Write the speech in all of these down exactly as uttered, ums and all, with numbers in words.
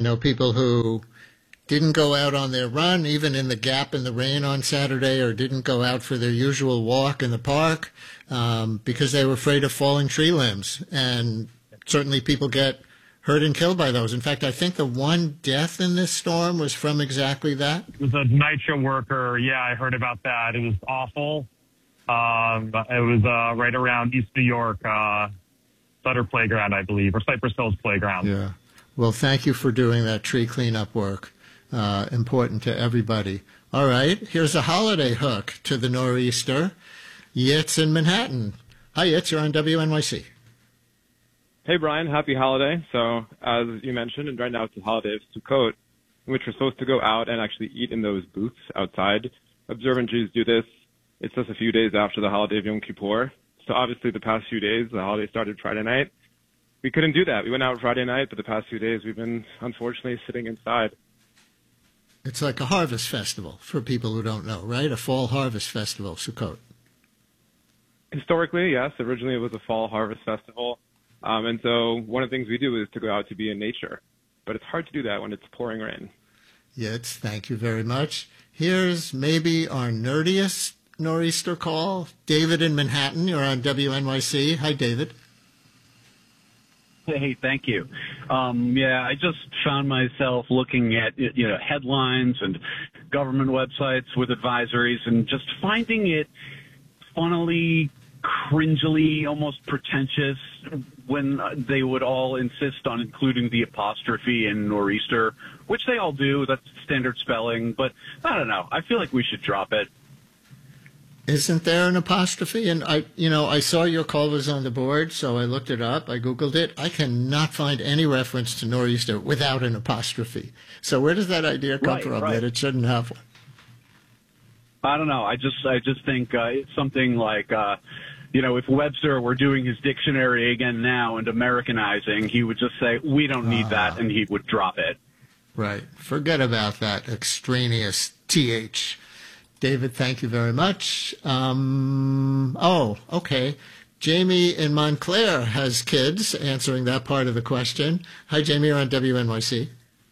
know people who didn't go out on their run, even in the gap in the rain on Saturday, or didn't go out for their usual walk in the park um, because they were afraid of falling tree limbs. And certainly people get hurt and killed by those. In fact, I think the one death in this storm was from exactly that. It was a nitro worker. Yeah, I heard about that. It was awful. Um, it was uh, right around East New York, uh, Sutter Playground, I believe, or Cypress Hills Playground. Yeah. Well, thank you for doing that tree cleanup work. Uh, important to everybody. All right, here's a holiday hook to the nor'easter. Yitz in Manhattan. Hi, Yitz, you're on W N Y C. Hey, Brian, happy holiday. So, as you mentioned, and right now it's the holiday of Sukkot, in which we're supposed to go out and actually eat in those booths outside. Observant Jews do this. It's just a few days after the holiday of Yom Kippur. So obviously the past few days, the holiday started Friday night. We couldn't do that. We went out Friday night, but the past few days we've been, unfortunately, sitting inside. It's like a harvest festival for people who don't know, right? A fall harvest festival, Sukkot. Historically, yes. Originally it was a fall harvest festival. Um, and so one of the things we do is to go out to be in nature. But it's hard to do that when it's pouring rain. Yes, thank you very much. Here's maybe our nerdiest nor'easter call. David in Manhattan, you're on W N Y C. Hi, David. Hey, thank you. Um, yeah, I just found myself looking at, you know, headlines and government websites with advisories and just finding it funnily, cringily, almost pretentious when they would all insist on including the apostrophe in nor'easter, which they all do. That's standard spelling. But I don't know. I feel like we should drop it. Isn't there an apostrophe? And I, you know, I saw your call was on the board, so I looked it up. I Googled it. I cannot find any reference to nor'easter without an apostrophe. So where does that idea come right, from right. that it shouldn't have one? I don't know. I just, I just think uh, it's something like, uh, you know, if Webster were doing his dictionary again now and Americanizing, he would just say, "We don't need uh, that," and he would drop it. Right. Forget about that extraneous th. David, thank you very much. Um, oh, okay. Jamie in Montclair has kids, answering that part of the question. Hi, Jamie, you're on W N Y C.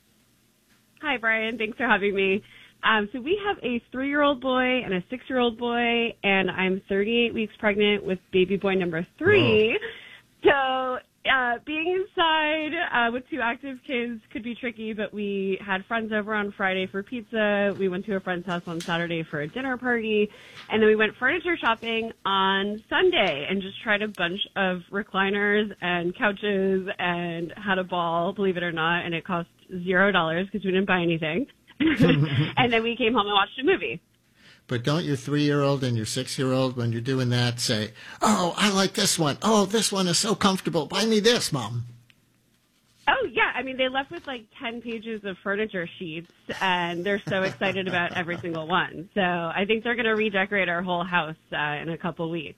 Hi, Brian. Thanks for having me. Um, so we have a three-year-old boy and a six-year-old boy, and I'm thirty-eight weeks pregnant with baby boy number three. Whoa. So uh, being inside uh, with two active kids could be tricky, but we had friends over on Friday for pizza. We went to a friend's house on Saturday for a dinner party, and then we went furniture shopping on Sunday and just tried a bunch of recliners and couches and had a ball, believe it or not, and it cost zero dollars because we didn't buy anything. And then we came home and watched a movie. But don't your three-year-old and your six-year-old, when you're doing that, say, "Oh, I like this one. Oh, this one is so comfortable. Buy me this, Mom." Oh, yeah. I mean, they left with like ten pages of furniture sheets, and they're so excited about every single one. So I think they're going to redecorate our whole house uh, in a couple weeks.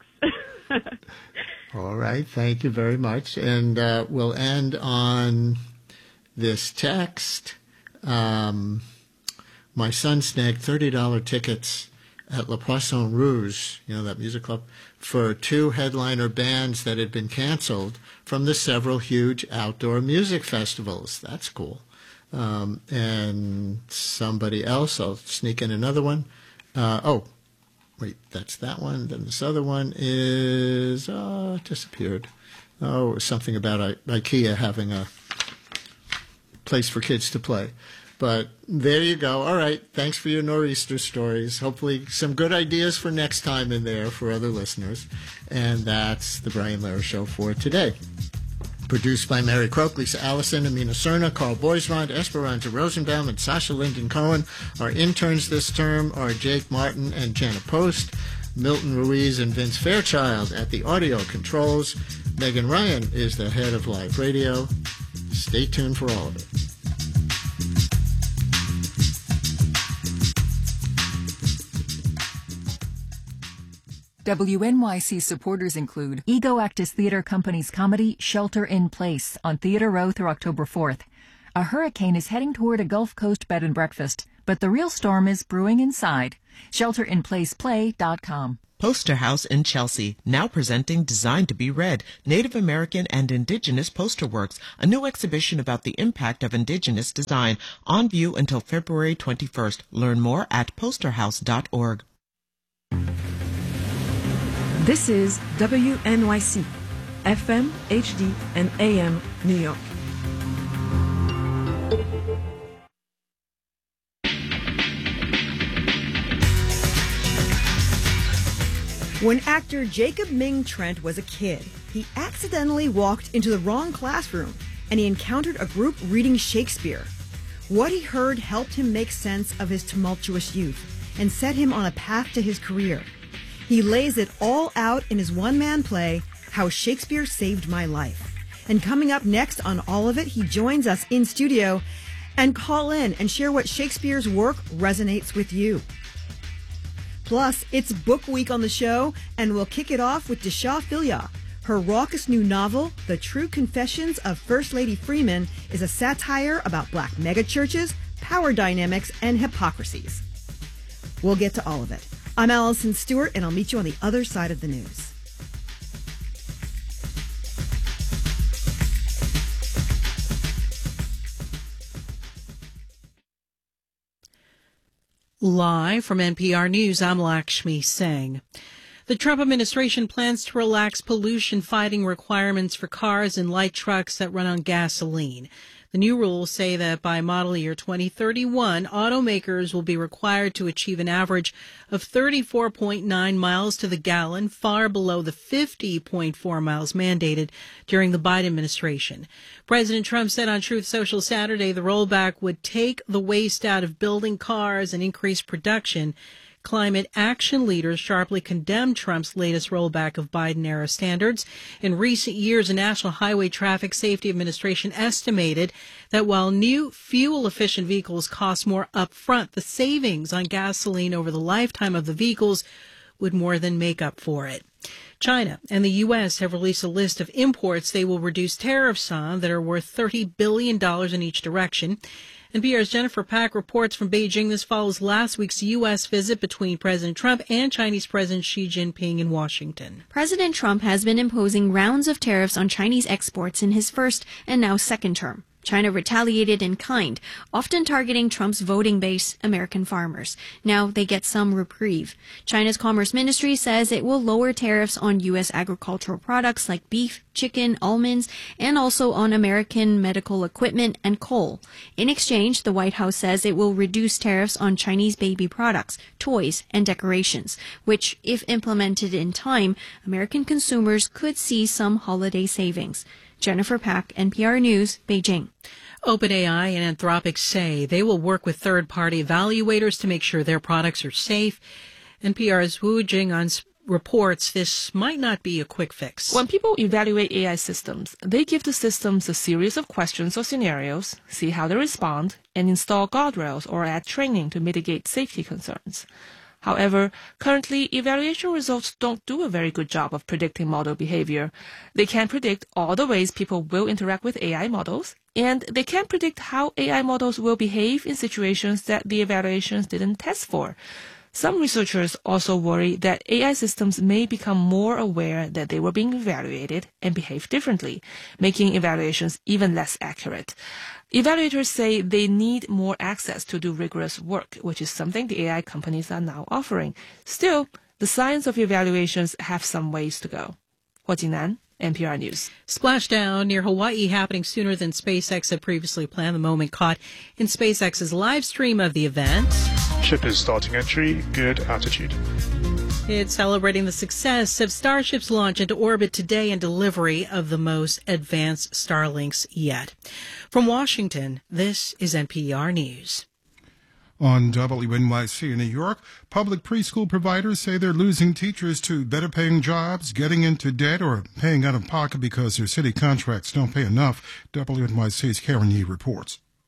All right. Thank you very much. And uh, we'll end on this text. Um, my son snagged thirty dollars tickets at Le Poisson Rouge, you know, that music club, for two headliner bands that had been canceled from the several huge outdoor music festivals. That's cool. Um, and somebody else, I'll sneak in another one. Uh, oh, wait, that's that one. Then this other one is, oh, it disappeared. Oh, it was something about I- IKEA having a place for kids to play. But there you go. All right. Thanks for your nor'easter stories. Hopefully some good ideas for next time in there for other listeners. And that's the Brian Lehrer Show for today. Produced by Mary Croak, Lisa Allison, Amina Cerna, Carl Boisrond, Esperanza Rosenbaum, and Sasha Linden Cohen. Our interns this term are Jake Martin and Jenna Post, Milton Ruiz and Vince Fairchild at the audio controls. Megan Ryan is the head of live radio. Stay tuned for all of it. W N Y C supporters include Ego Actus Theater Company's comedy Shelter in Place on Theater Row through October fourth. A hurricane is heading toward a Gulf Coast bed and breakfast, but the real storm is brewing inside. shelter in place play dot com. Poster House in Chelsea, now presenting Designed to be Read, Native American and Indigenous Poster Works, a new exhibition about the impact of Indigenous design, on view until February twenty-first. Learn more at poster house dot org. This is W N Y C, F M, H D, and A M, New York. When actor Jacob Ming Trent was a kid, he accidentally walked into the wrong classroom and he encountered a group reading Shakespeare. What he heard helped him make sense of his tumultuous youth and set him on a path to his career. He lays it all out in his one-man play, How Shakespeare Saved My Life. And coming up next on all of it, he joins us in studio and call in and share what Shakespeare's work resonates with you. Plus, it's Book Week on the show, and we'll kick it off with Disha Philyaw. Her raucous new novel, The True Confessions of First Lady Freeman, is a satire about black megachurches, power dynamics, and hypocrisies. We'll get to all of it. I'm Allison Stewart, and I'll meet you on the other side of the news. Live from N P R News, I'm Lakshmi Singh. The Trump administration plans to relax pollution-fighting requirements for cars and light trucks that run on gasoline. The new rules say that by model year twenty thirty-one, automakers will be required to achieve an average of thirty-four point nine miles to the gallon, far below the fifty point four miles mandated during the Biden administration. President Trump said on Truth Social Saturday the rollback would take the waste out of building cars and increase production. Climate action leaders sharply condemned Trump's latest rollback of Biden-era standards. In recent years, the National Highway Traffic Safety Administration estimated that while new fuel-efficient vehicles cost more upfront, the savings on gasoline over the lifetime of the vehicles would more than make up for it. China and the U S have released a list of imports they will reduce tariffs on that are worth thirty billion dollars in each direction. N P R's Jennifer Pack reports from Beijing. This follows last week's U S visit between President Trump and Chinese President Xi Jinping in Washington. President Trump has been imposing rounds of tariffs on Chinese exports in his first and now second term. China retaliated in kind, often targeting Trump's voting base, American farmers. Now they get some reprieve. China's Commerce Ministry says it will lower tariffs on U S agricultural products like beef, chicken, almonds, and also on American medical equipment and coal. In exchange, the White House says it will reduce tariffs on Chinese baby products, toys, and decorations, which, if implemented in time, American consumers could see some holiday savings. Jennifer Pack, N P R News, Beijing. OpenAI and Anthropic say they will work with third-party evaluators to make sure their products are safe. N P R's Wu Jing'an reports this might not be a quick fix. When people evaluate A I systems, they give the systems a series of questions or scenarios, see how they respond, and install guardrails or add training to mitigate safety concerns. However, currently, evaluation results don't do a very good job of predicting model behavior. They can't predict all the ways people will interact with A I models, and they can't predict how A I models will behave in situations that the evaluations didn't test for. Some researchers also worry that A I systems may become more aware that they were being evaluated and behave differently, making evaluations even less accurate. Evaluators say they need more access to do rigorous work, which is something the A I companies are now offering. Still, the science of evaluations have some ways to go. Hua Jingnan, N P R News. Splashdown near Hawaii happening sooner than SpaceX had previously planned. The moment caught in SpaceX's live stream of the event. Ship is starting entry, good altitude. It's celebrating the success of Starship's launch into orbit today and delivery of the most advanced Starlinks yet. From Washington, this is N P R News. On W N Y C in New York, public preschool providers say they're losing teachers to better paying jobs, getting into debt, or paying out of pocket because their city contracts don't pay enough. W N Y C's Karen Yee reports.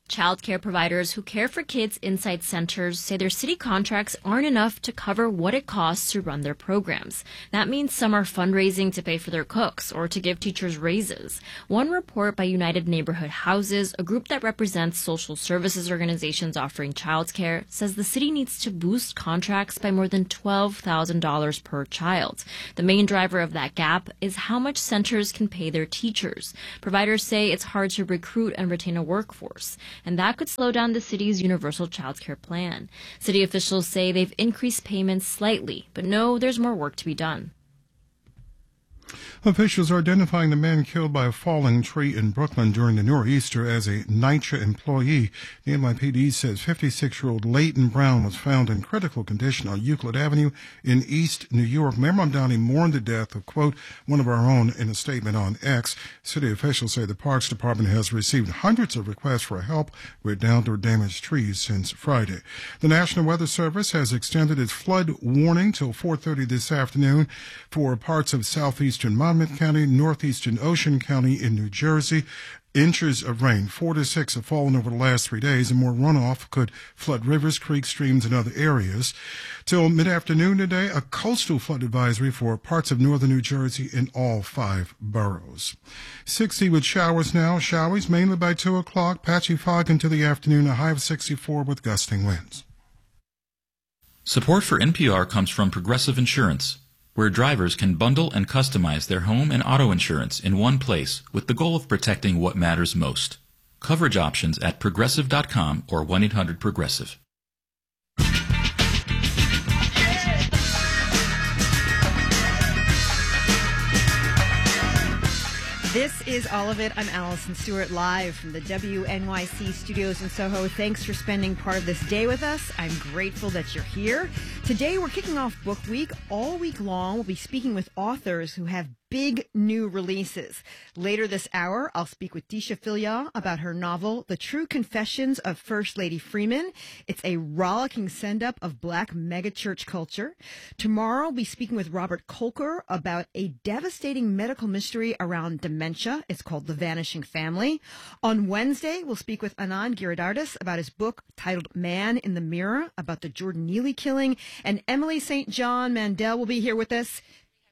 Child care providers who care for kids inside centers say their city contracts aren't enough to cover what it costs to run their programs. That means some are fundraising to pay for their cooks or to give teachers raises. One report by United Neighborhood Houses, a group that represents social services organizations offering child care, says the city needs to boost contracts by more than twelve thousand dollars per child. The main driver of that gap is how much centers can pay their teachers. Providers say it's hard to recruit and retain a workforce, and that could slow down the city's universal child care plan. City officials say they've increased payments slightly, but know there's more work to be done. Officials are identifying the man killed by a falling tree in Brooklyn during the nor'easter as a NYCHA employee. The N Y P D says fifty-six-year-old Leighton Brown was found in critical condition on Euclid Avenue in East New York. Mayor Mamdani mourned the death of, quote, one of our own in a statement on X. City officials say the Parks Department has received hundreds of requests for help with downed or damaged trees since Friday. The National Weather Service has extended its flood warning till four thirty this afternoon for parts of southeastern Monmouth County, northeastern Ocean County in New Jersey. Inches of rain, four to six, have fallen over the last three days, and more runoff could flood rivers, creeks, streams, and other areas. Till mid-afternoon today, a coastal flood advisory for parts of northern New Jersey in all five boroughs. sixty with showers now. Showers mainly by two o'clock. Patchy fog into the afternoon, a high of sixty-four with gusting winds. Support for N P R comes from Progressive Insurance, where drivers can bundle and customize their home and auto insurance in one place with the goal of protecting what matters most. Coverage options at progressive dot com or one eight hundred progressive. This is All of It. I'm Allison Stewart, live from the W N Y C studios in Soho. Thanks for spending part of this day with us. I'm grateful that you're here. Today, we're kicking off Book Week. All week long, we'll be speaking with authors who have big new releases. Later this hour, I'll speak with Disha Philyaw about her novel, The True Confessions of First Lady Freeman. It's a rollicking send-up of Black megachurch culture. Tomorrow, I'll be speaking with Robert Kolker about a devastating medical mystery around dementia. It's called The Vanishing Family. On Wednesday, we'll speak with Anand Giridharadas about his book titled Man in the Mirror, about the Jordan Neely killing. And Emily Saint John Mandel will be here with us.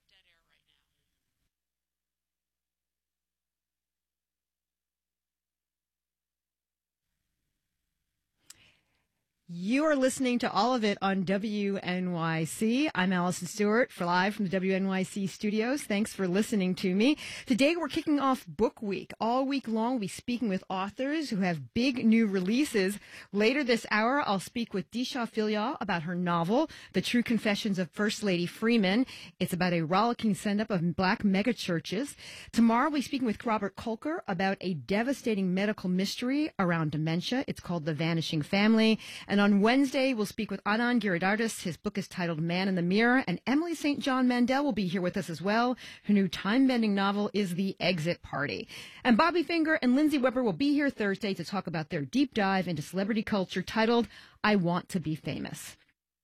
You are listening to All of It on W N Y C. I'm Allison Stewart, for live from the W N Y C studios. Thanks for listening to me. Today we're kicking off Book Week. All week long we'll be speaking with authors who have big new releases. Later this hour, I'll speak with Disha Philyaw about her novel, The True Confessions of First Lady Freeman. It's about a rollicking send-up of Black megachurches. Tomorrow we'll be speaking with Robert Kolker about a devastating medical mystery around dementia. It's called The Vanishing Family. And on Wednesday, we'll speak with Anand Giridharadas. His book is titled Man in the Mirror. And Emily Saint John Mandel will be here with us as well. Her new time-bending novel is The Exit Party. And Bobby Finger and Lindsay Weber will be here Thursday to talk about their deep dive into celebrity culture titled I Want to Be Famous.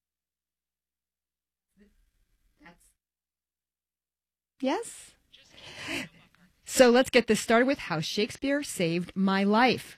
Yes? So let's get this started with How Shakespeare Saved My Life.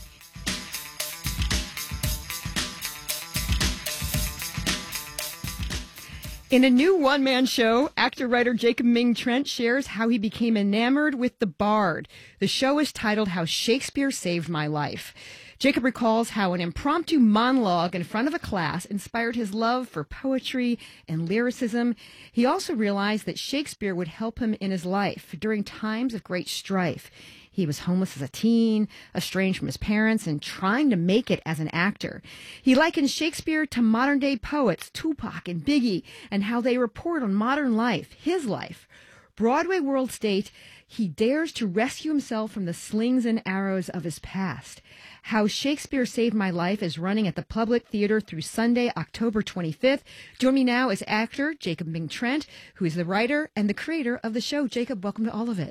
In a new one-man show, actor-writer Jacob Ming Trent shares how he became enamored with the Bard. The show is titled How Shakespeare Saved My Life. Jacob recalls how an impromptu monologue in front of a class inspired his love for poetry and lyricism. He also realized that Shakespeare would help him in his life during times of great strife. He was homeless as a teen, estranged from his parents, and trying to make it as an actor. He likened Shakespeare to modern-day poets Tupac and Biggie and how they report on modern life, his life. Broadway World State, he dares to rescue himself from the slings and arrows of his past. How Shakespeare Saved My Life is running at the Public Theater through Sunday, October twenty-fifth. Join me now is actor Jacob Ming Trent, who is the writer and the creator of the show. Jacob, welcome to All of It.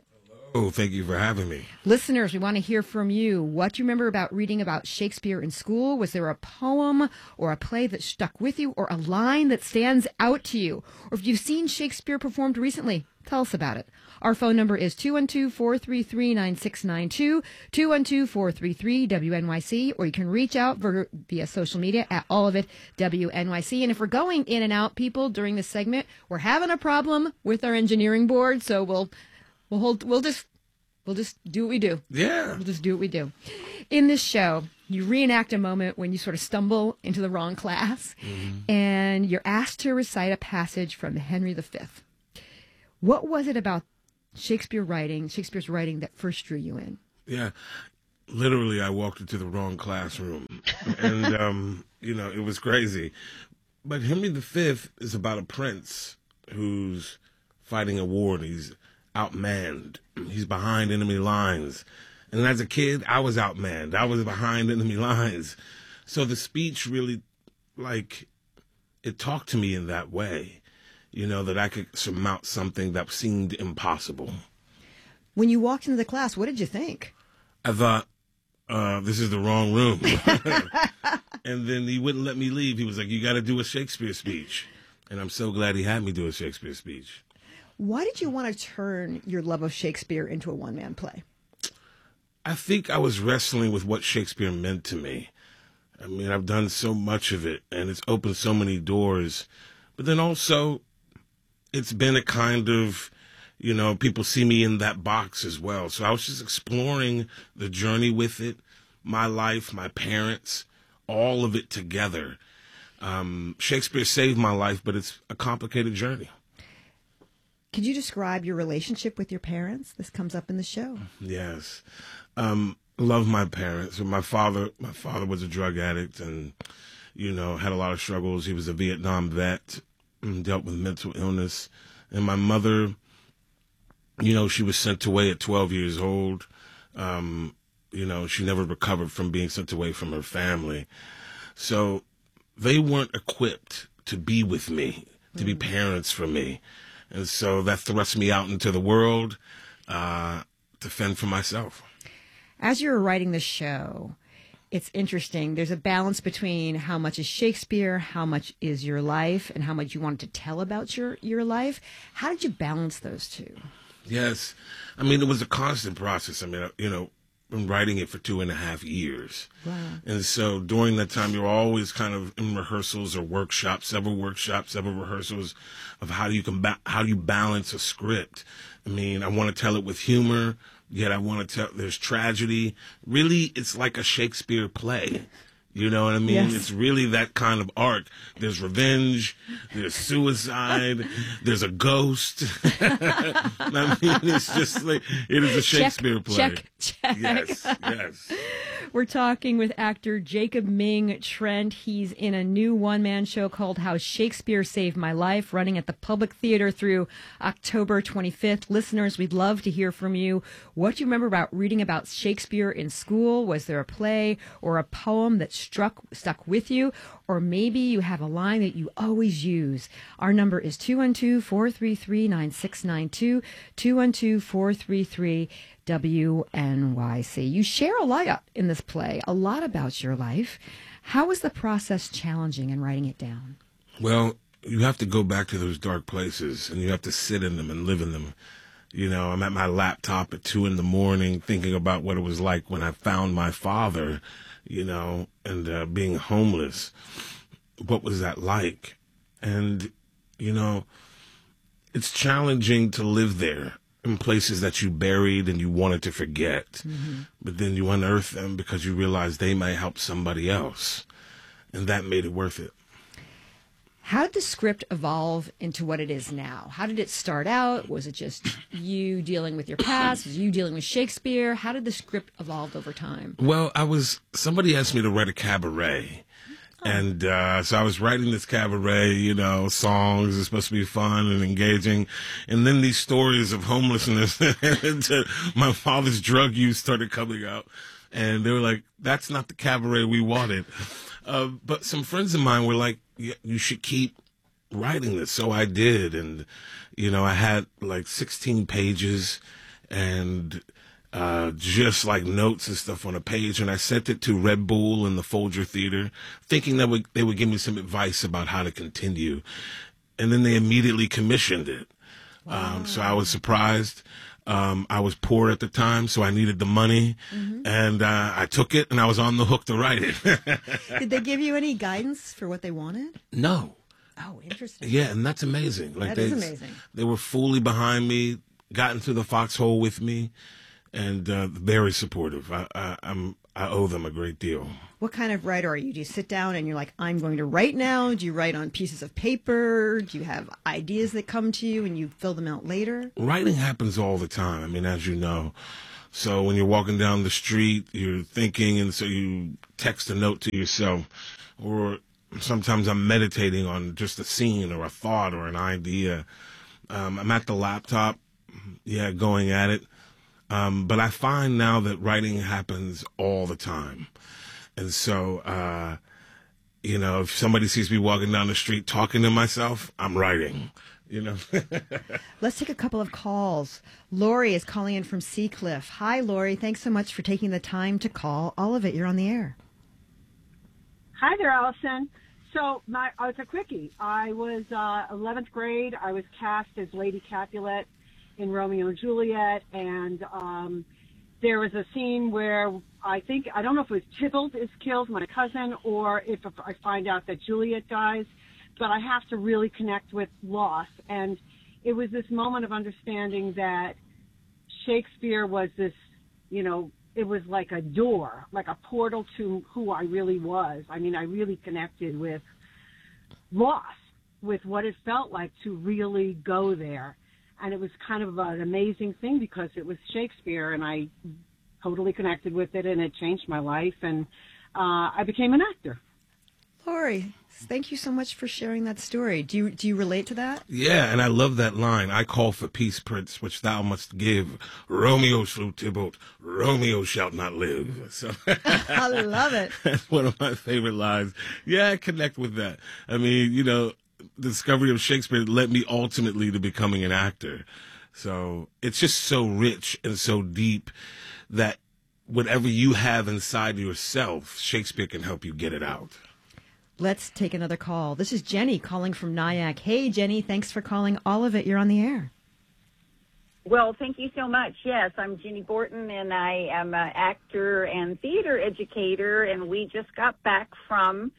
Oh, thank you for having me. Listeners, we want to hear from you. What do you remember about reading about Shakespeare in school? Was there a poem or a play that stuck with you, or a line that stands out to you? Or if you've seen Shakespeare performed recently, tell us about it. Our phone number is two one two, four three three, nine six nine two, two one two, four three three, W N Y C, or you can reach out via social media at all of it W N Y C. And if we're going in and out, people, during this segment, we're having a problem with our engineering board, so we'll we'll hold, we'll just we'll just do what we do. Yeah. We'll just do what we do. In this show, you reenact a moment when you sort of stumble into the wrong class, mm-hmm. and you're asked to recite a passage from Henry the Fifth. What was it about Shakespeare writing, Shakespeare's writing, that first drew you in? Yeah, literally, I walked into the wrong classroom, and um, you know, it was crazy. But Henry the Fifth is about a prince who's fighting a war, and he's outmanned. He's behind enemy lines, and as a kid, I was outmanned. I was behind enemy lines. So the speech really, like, it talked to me in that way. You know, that I could surmount something that seemed impossible. When you walked into the class, what did you think? I thought, uh, this is the wrong room. And then he wouldn't let me leave. He was like, you got to do a Shakespeare speech. And I'm so glad he had me do a Shakespeare speech. Why did you want to turn your love of Shakespeare into a one-man play? I think I was wrestling with what Shakespeare meant to me. I mean, I've done so much of it, and it's opened so many doors. But then also, it's been a kind of, you know, people see me in that box as well. So I was just exploring the journey with it, my life, my parents, all of it together. Um, Shakespeare saved my life, but it's a complicated journey. Could you describe your relationship with your parents? This comes up in the show. Yes. Um, love my parents. My father, my father was a drug addict and, you know, had a lot of struggles. He was a Vietnam vet. Dealt with mental illness. And my mother, you know, she was sent away at twelve years old. Um, you know, she never recovered from being sent away from her family. So they weren't equipped to be with me, to be parents for me. And so that thrust me out into the world uh, to fend for myself. As you were writing the show, it's interesting. There's a balance between how much is Shakespeare, how much is your life, and how much you wanted to tell about your, your life. How did you balance those two? Yes. I mean, it was a constant process. I mean, you know, been writing it for two and a half years. Wow. And so during that time, you're always kind of in rehearsals or workshops, several workshops, several rehearsals of how you can ba- how do you balance a script. I mean, I want to tell it with humor, yet I want to tell, there's tragedy. Really, it's like a Shakespeare play. You know what I mean? Yes. It's really that kind of arc. There's revenge, there's suicide, there's a ghost. I mean, it's just like, it is a Shakespeare check, play. Check, check. Yes, yes. We're talking with actor Jacob Ming Trent. He's in a new one-man show called How Shakespeare Saved My Life, running at the Public Theater through October twenty-fifth. Listeners, we'd love to hear from you. What do you remember about reading about Shakespeare in school? Was there a play or a poem that struck stuck with you? Or maybe you have a line that you always use. Our number is two one two, four three three, nine six nine two, two one two, four three three, W N Y C. You share a lot in this play, a lot about your life. How was the process challenging in writing it down? Well, you have to go back to those dark places, and you have to sit in them and live in them. You know, I'm at my laptop at two in the morning thinking about what it was like when I found my father, you know, and uh, being homeless. What was that like? And, you know, it's challenging to live there in places that you buried and you wanted to forget. Mm-hmm. But then you unearth them because you realize they may help somebody else. And that made it worth it. How did the script evolve into what it is now? How did it start out? Was it just you dealing with your past? Was you dealing with Shakespeare? How did the script evolve over time? Well, I was, somebody asked me to write a cabaret. And uh, so I was writing this cabaret, you know, songs. It's supposed to be fun and engaging. And then these stories of homelessness and my father's drug use started coming out. And they were like, that's not the cabaret we wanted. Uh, but some friends of mine were like, yeah, you should keep writing this. So I did. And, you know, I had like sixteen pages. and uh, just like notes and stuff on a page. And I sent it to Red Bull and the Folger Theater, thinking that would, they would give me some advice about how to continue. And then they immediately commissioned it. Wow. Um, so I was surprised. Um, I was poor at the time, so I needed the money, mm-hmm. and uh, I took it, and I was on the hook to write it. Did they give you any guidance for what they wanted? No. Oh, interesting. Yeah, and that's amazing. Like that they, is amazing. They were fully behind me, got into the foxhole with me, and uh, very supportive. I, I, I'm I owe them a great deal. What kind of writer are you? Do you sit down and you're like, I'm going to write now? Do you write on pieces of paper? Do you have ideas that come to you and you fill them out later? Writing happens all the time. I mean, as you know. So when you're walking down the street, you're thinking, and so you text a note to yourself. Or sometimes I'm meditating on just a scene or a thought or an idea. Um, I'm at the laptop, yeah, going at it. Um, but I find now that writing happens all the time. And so, uh, you know, if somebody sees me walking down the street talking to myself, I'm writing, you know. Let's take a couple of calls. Lori is calling in from Seacliff. Hi, Lori. Thanks so much for taking the time to call. All of it, you're on the air. Hi there, Allison. So, my, oh, it's a quickie. I was uh, eleventh grade. I was cast as Lady Capulet in Romeo and Juliet, and um, there was a scene where I think, I don't know if it was Tybalt is killed, my cousin, or if I find out that Juliet dies, but I have to really connect with loss. And it was this moment of understanding that Shakespeare was this, you know, it was like a door, like a portal to who I really was. I mean, I really connected with loss, with what it felt like to really go there. And it was kind of an amazing thing because it was Shakespeare, and I totally connected with it, and it changed my life, and uh, I became an actor. Lori, thank you so much for sharing that story. Do you do you relate to that? Yeah, and I love that line. I call for peace, prince, which thou must give. Romeo slew Tybalt. Romeo shalt not live. So I love it. That's one of my favorite lines. Yeah, I connect with that. I mean, you know, the discovery of Shakespeare led me ultimately to becoming an actor. So it's just so rich and so deep that whatever you have inside yourself, Shakespeare can help you get it out. Let's take another call. This is Jenny calling from Nyack. Hey, Jenny, thanks for calling All of It. You're on the air. Well, thank you so much. Yes, I'm Jeannie Borton, and I am an actor and theater educator, and we just got back from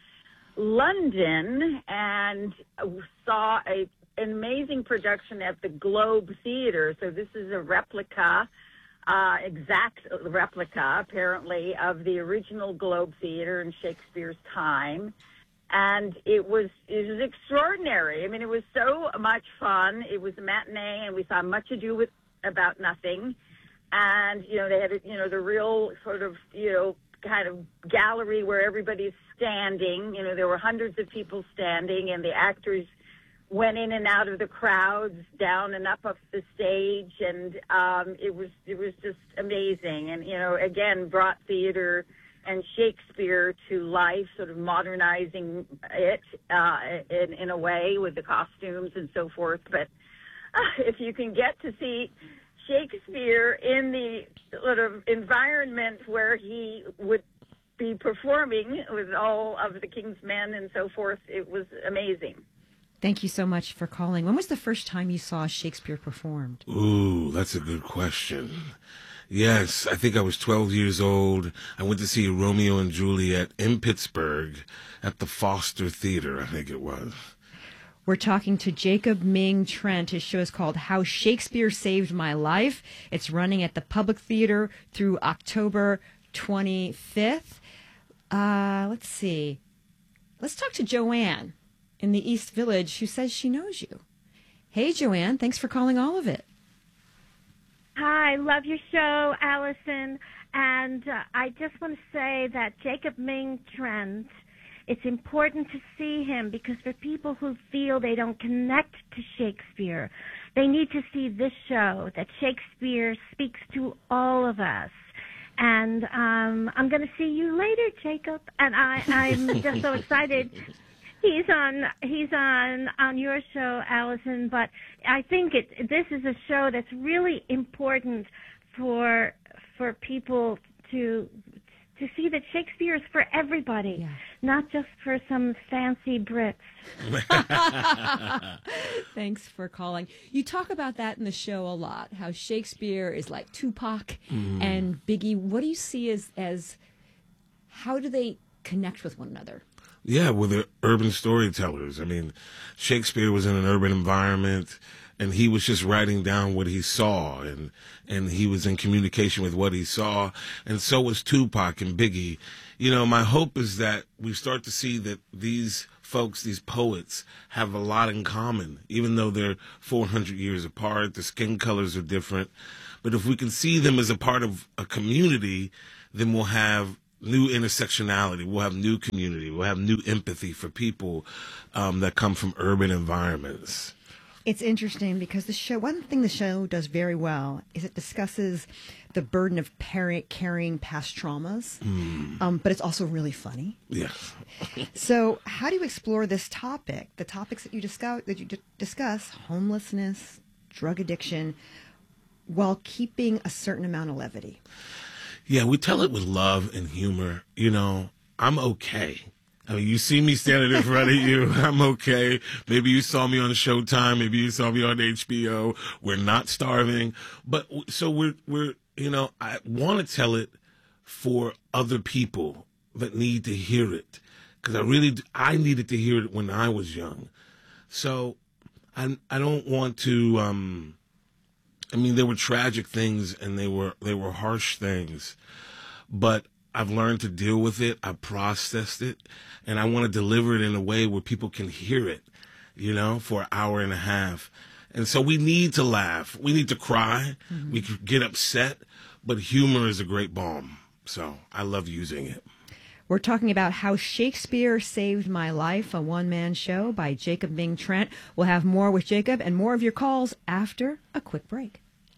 London and saw a, an amazing production at the Globe Theatre. So this is a replica, uh, exact replica, apparently, of the original Globe Theatre in Shakespeare's time. And it was it was extraordinary. I mean, it was so much fun. It was a matinee, and we saw Much Ado with About Nothing. And, you know, they had, you know, the real sort of, you know, kind of gallery where everybody's standing. You know, there were hundreds of people standing, and the actors went in and out of the crowds, down and up up the stage, and um, it was it was just amazing. And, you know, again, brought theater and Shakespeare to life, sort of modernizing it uh, in, in a way with the costumes and so forth. But uh, if you can get to see Shakespeare in the sort of environment where he would be performing with all of the King's men and so forth, it was amazing. Thank you so much for calling. When was the first time you saw Shakespeare performed? Ooh, that's a good question. Yes, I think I was twelve years old. I went to see Romeo and Juliet in Pittsburgh at the Foster Theater, I think it was. We're talking to Jacob Ming Trent. His show is called How Shakespeare Saved My Life. It's running at the Public Theater through October twenty-fifth. Uh, let's see. Let's talk to Joanne in the East Village, who says she knows you. Hey, Joanne, thanks for calling All of It. Hi, love your show, Allison. And uh, I just want to say that Jacob Ming Trent, it's important to see him because for people who feel they don't connect to Shakespeare, they need to see this show, that Shakespeare speaks to all of us. And um, I'm going to see you later, Jacob. And I, I'm just so excited He's on he's on on your show, Allison, but I think it this is a show that's really important for for people to to see that Shakespeare is for everybody, yeah. not just for some fancy Brits. Thanks for calling. You talk about that in the show a lot, how Shakespeare is like Tupac mm. and Biggie. What do you see as as how do they connect with one another? Yeah, well, they're urban storytellers. I mean, Shakespeare was in an urban environment, and he was just writing down what he saw, and and he was in communication with what he saw, and so was Tupac and Biggie. You know, my hope is that we start to see that these folks, these poets, have a lot in common, even though they're four hundred years apart, the skin colors are different. But if we can see them as a part of a community, then we'll have new intersectionality, we'll have new community, we'll have new empathy for people um, that come from urban environments. It's interesting because the show, one thing the show does very well is it discusses the burden of par- carrying past traumas, mm. um, but it's also really funny. Yes. So how do you explore this topic, the topics that you discuss, that you d- discuss, homelessness, drug addiction, while keeping a certain amount of levity? Yeah, we tell it with love and humor. You know, I'm okay. I mean, you see me standing in front of you. I'm okay. Maybe you saw me on Showtime. Maybe you saw me on H B O. We're not starving. But so we're, we're, you know, I want to tell it for other people that need to hear it. Because I really, I needed to hear it when I was young. So I, I don't want to, um, I mean, there were tragic things and they were they were harsh things, but I've learned to deal with it. I processed it, and I want to deliver it in a way where people can hear it, you know, for an hour and a half. And so we need to laugh. We need to cry. Mm-hmm. We can get upset, but humor is a great balm. So I love using it. We're talking about How Shakespeare Saved My Life, a one-man show by Jacob Ming Trent. We'll have more with Jacob and more of your calls after a quick break.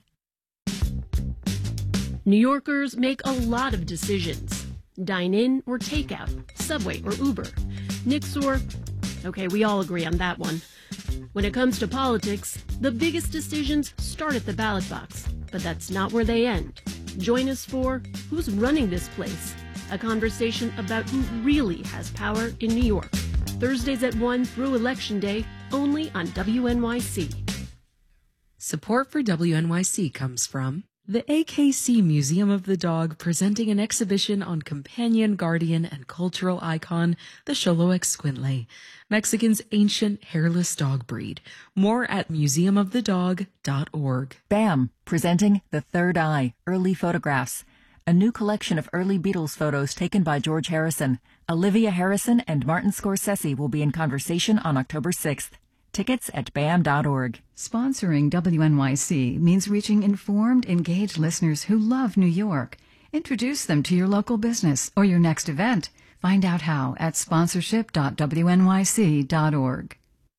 New Yorkers make a lot of decisions. Dine in or take out, Subway or Uber, Knicks or... Okay, we all agree on that one. When it comes to politics, the biggest decisions start at the ballot box, but that's not where they end. Join us for Who's Running This Place? A conversation about who really has power in New York. Thursdays at one through Election Day, only on W N Y C. Support for W N Y C comes from the A K C Museum of the Dog, presenting an exhibition on companion, guardian, and cultural icon, the Xoloic Squintley, Mexican's ancient hairless dog breed. More at museum of the dog dot org. BAM, presenting The Third Eye, Early Photographs, a new collection of early Beatles photos taken by George Harrison. Olivia Harrison and Martin Scorsese will be in conversation on October sixth. Tickets at B A M dot org. Sponsoring W N Y C means reaching informed, engaged listeners who love New York. Introduce them to your local business or your next event. Find out how at sponsorship dot W N Y C dot org.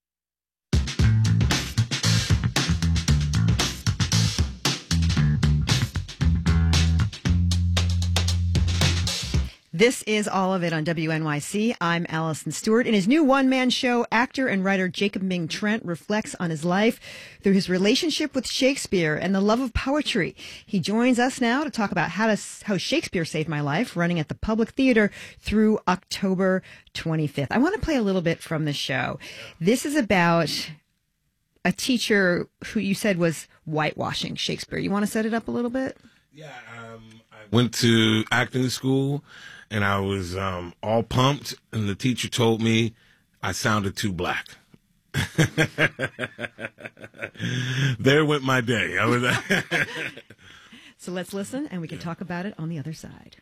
This is All of It on W N Y C. I'm Allison Stewart. In his new one-man show, actor and writer Jacob Ming Trent reflects on his life through his relationship with Shakespeare and the love of poetry. He joins us now to talk about how to, how Shakespeare Saved My Life, running at the Public Theater through October twenty-fifth. I want to play a little bit from the show. This is about a teacher who you said was whitewashing Shakespeare. You want to set it up a little bit? Yeah, um, I went to acting school. And I was um, all pumped, and the teacher told me I sounded too black. There went my day. I was. So let's listen, and we can talk about it on the other side.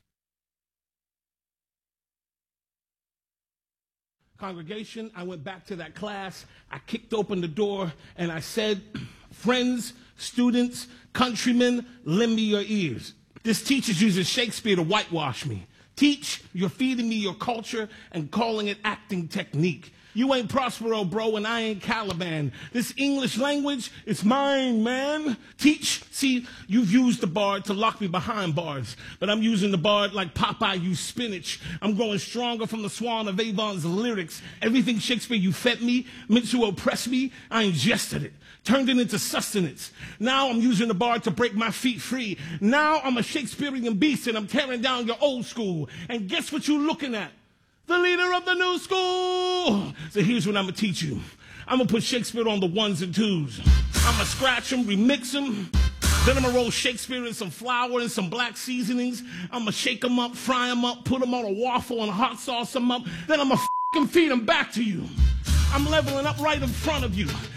Congregation, I went back to that class. I kicked open the door, and I said, friends, students, countrymen, lend me your ears. This teacher uses Shakespeare to whitewash me. Teach, you're feeding me your culture and calling it acting technique. You ain't Prospero, bro, and I ain't Caliban. This English language, it's mine, man. Teach. See, you've used the bard to lock me behind bars, but I'm using the bard like Popeye used spinach. I'm growing stronger from the Swan of Avon's lyrics. Everything Shakespeare you fed me, meant to oppress me, I ingested it, turned it into sustenance. Now I'm using the bard to break my feet free. Now I'm a Shakespearean beast, and I'm tearing down your old school. And guess what you're looking at? The leader of the new school. So here's what I'm going to teach you. I'm going to put Shakespeare on the ones and twos. I'm going to scratch him, remix him. Then I'm going to roll Shakespeare in some flour and some black seasonings. I'm going to shake him up, fry him up, put him on a waffle and hot sauce him up. Then I'm going to f***ing feed him back to you. I'm leveling up right in front of you.